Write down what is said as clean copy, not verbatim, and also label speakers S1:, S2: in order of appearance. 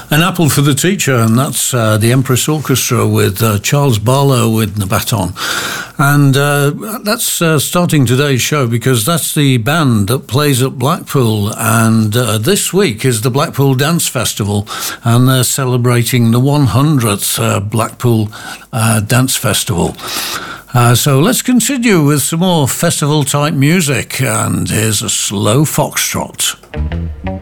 S1: An Apple for the Teacher, and that's the Empress Orchestra with Charles Barlow with the baton. And that's starting today's show because that's the band that plays at Blackpool. And this week is the Blackpool Dance Festival, and they're celebrating the 100th Blackpool Dance Festival. So let's continue with some more festival-type music, and here's a slow foxtrot.